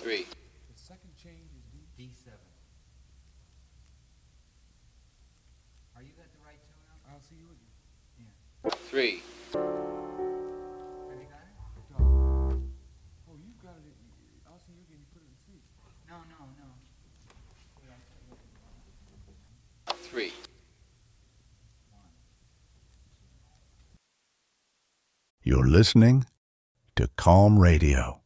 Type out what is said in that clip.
3. The second change is D7. Are you got the right tune up? I'll see you again. Yeah. 3. Have you got it? Dog. Oh, you got it. I'll see you again. You put it in C. No. Wait, I'll tell you. 3. You're listening to Calm Radio.